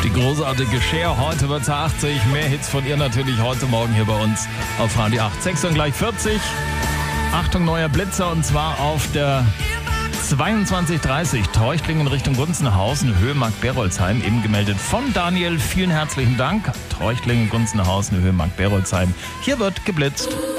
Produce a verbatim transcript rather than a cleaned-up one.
Die großartige Cher, heute wird's achtzig. Mehr Hits von ihr natürlich heute Morgen hier bei uns auf Radio acht. sechs und gleich vierzig. Achtung, neuer Blitzer, und zwar auf der zweiundzwanzig dreißig Treuchtlingen Richtung Gunzenhausen, Höhe Mark Berolzheim, eben gemeldet von Daniel. Vielen herzlichen Dank. Treuchtlingen, Gunzenhausen, Höhe Mark Berolzheim. Hier wird geblitzt.